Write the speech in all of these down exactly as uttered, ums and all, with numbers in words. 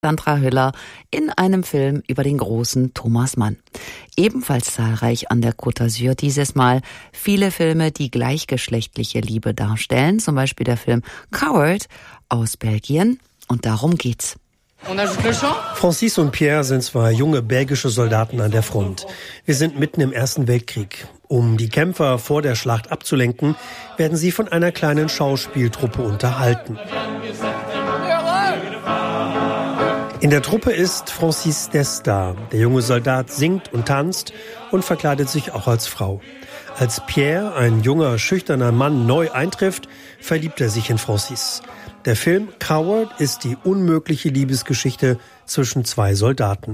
Sandra Hüller in einem Film über den großen Thomas Mann. Ebenfalls zahlreich an der Côte d'Azur dieses Mal viele Filme, die gleichgeschlechtliche Liebe darstellen, zum Beispiel der Film Coward aus Belgien. Und darum geht's. Francis und Pierre sind zwei junge belgische Soldaten an der Front. Wir sind mitten im Ersten Weltkrieg. Um die Kämpfer vor der Schlacht abzulenken, werden sie von einer kleinen Schauspieltruppe unterhalten. In der Truppe ist Francis Desta. Der junge Soldat singt und tanzt und verkleidet sich auch als Frau. Als Pierre, ein junger, schüchterner Mann, neu eintrifft, verliebt er sich in Francis. Der Film Coward ist die unmögliche Liebesgeschichte zwischen zwei Soldaten.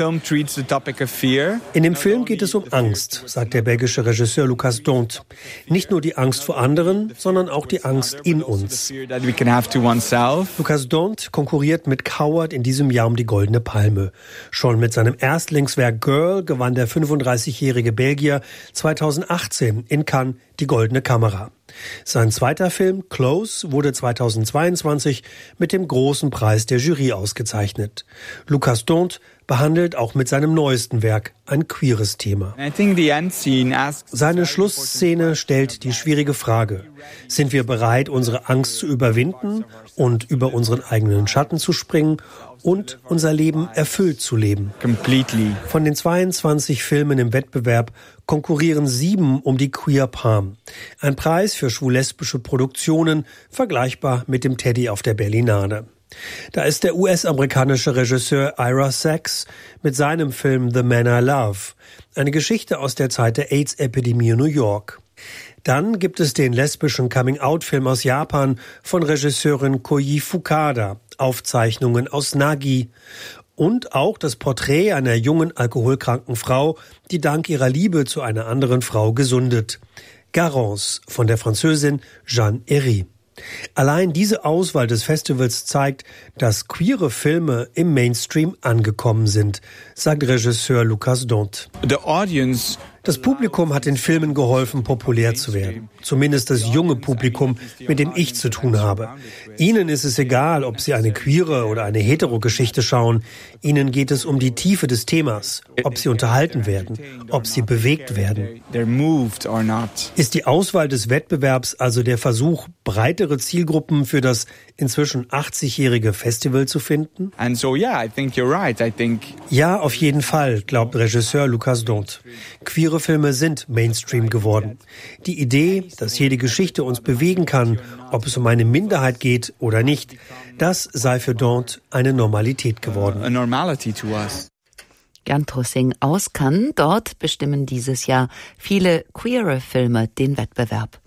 In dem Film geht es um Angst, sagt der belgische Regisseur Lucas Dont. Nicht nur die Angst vor anderen, sondern auch die Angst in uns. Lucas Dont konkurriert mit Coward in diesem Jahr um die Goldene Palme. Schon mit seinem Erstlingswerk Girl gewann der fünfunddreißigjährige Belgier zweitausendachtzehn in Cannes die Goldene Kamera. Sein zweiter Film, Close, wurde zweitausendzweiundzwanzig mit dem großen Preis der Jury ausgezeichnet. Lucas Dont behandelt auch mit seinem neuesten Werk ein queeres Thema. Seine Schlussszene stellt die schwierige Frage: Sind wir bereit, unsere Angst zu überwinden und über unseren eigenen Schatten zu springen und unser Leben erfüllt zu leben? Von den zweiundzwanzig Filmen im Wettbewerb konkurrieren sieben um die Queer Palm. Ein Preis für schwul-lesbische Produktionen, vergleichbar mit dem Teddy auf der Berlinale. Da ist der U S-amerikanische Regisseur Ira Sachs mit seinem Film The Man I Love, eine Geschichte aus der Zeit der AIDS-Epidemie in New York. Dann gibt es den lesbischen Coming-out-Film aus Japan von Regisseurin Koji Fukada, Aufzeichnungen aus Nagi. Und auch das Porträt einer jungen, alkoholkranken Frau, die dank ihrer Liebe zu einer anderen Frau gesundet. Garance von der Französin Jeanne Herry. Allein diese Auswahl des Festivals zeigt, dass queere Filme im Mainstream angekommen sind, sagt Regisseur Lucas Dont. Das Publikum hat den Filmen geholfen, populär zu werden. Zumindest das junge Publikum, mit dem ich zu tun habe. Ihnen ist es egal, ob sie eine queere oder eine hetero Geschichte schauen. Ihnen geht es um die Tiefe des Themas, ob sie unterhalten werden, ob sie bewegt werden. Ist die Auswahl des Wettbewerbs also der Versuch, breitere Zielgruppen für das inzwischen achtzigjährige Festival zu finden? Ja, auf jeden Fall, glaubt Regisseur Lucas Dont. Queere Filme sind Mainstream geworden. Die Idee, dass jede Geschichte uns bewegen kann, ob es um eine Minderheit geht oder nicht, das sei für Dont eine Normalität geworden. Jan Tussing aus Cannes. Dort bestimmen dieses Jahr viele queere Filme den Wettbewerb.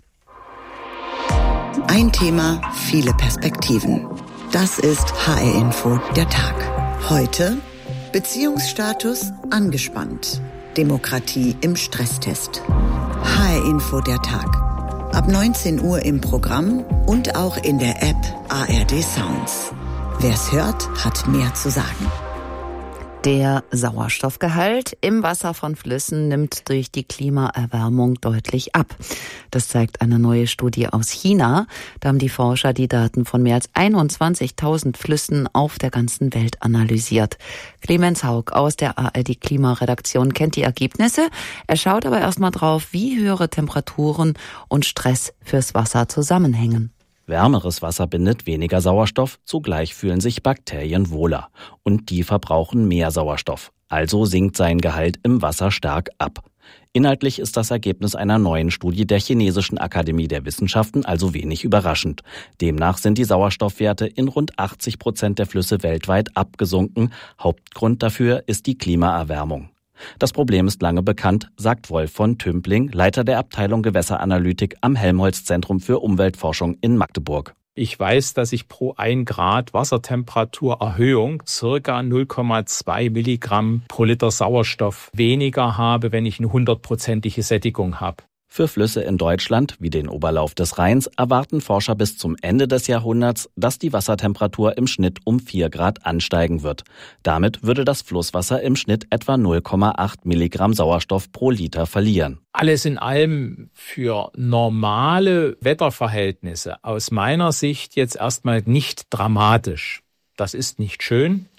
Ein Thema, viele Perspektiven. Das ist H R-Info der Tag. Heute Beziehungsstatus angespannt. Demokratie im Stresstest. H R-Info der Tag. Ab neunzehn Uhr im Programm und auch in der App A R D Sounds. Wer's hört, hat mehr zu sagen. Der Sauerstoffgehalt im Wasser von Flüssen nimmt durch die Klimaerwärmung deutlich ab. Das zeigt eine neue Studie aus China. Da haben die Forscher die Daten von mehr als einundzwanzigtausend Flüssen auf der ganzen Welt analysiert. Clemens Haug aus der A R D Klimaredaktion kennt die Ergebnisse. Er schaut aber erstmal drauf, wie höhere Temperaturen und Stress fürs Wasser zusammenhängen. Wärmeres Wasser bindet weniger Sauerstoff, zugleich fühlen sich Bakterien wohler. Und die verbrauchen mehr Sauerstoff. Also sinkt sein Gehalt im Wasser stark ab. Inhaltlich ist das Ergebnis einer neuen Studie der Chinesischen Akademie der Wissenschaften also wenig überraschend. Demnach sind die Sauerstoffwerte in rund achtzig Prozent der Flüsse weltweit abgesunken. Hauptgrund dafür ist die Klimaerwärmung. Das Problem ist lange bekannt, sagt Wolf von Tümpling, Leiter der Abteilung Gewässeranalytik am Helmholtz-Zentrum für Umweltforschung in Magdeburg. Ich weiß, dass ich pro ein Grad Wassertemperaturerhöhung circa null Komma zwei Milligramm pro Liter Sauerstoff weniger habe, wenn ich eine hundertprozentige Sättigung habe. Für Flüsse in Deutschland, wie den Oberlauf des Rheins, erwarten Forscher bis zum Ende des Jahrhunderts, dass die Wassertemperatur im Schnitt um vier Grad ansteigen wird. Damit würde das Flusswasser im Schnitt etwa null Komma acht Milligramm Sauerstoff pro Liter verlieren. Alles in allem für normale Wetterverhältnisse aus meiner Sicht jetzt erstmal nicht dramatisch. Das ist nicht schön,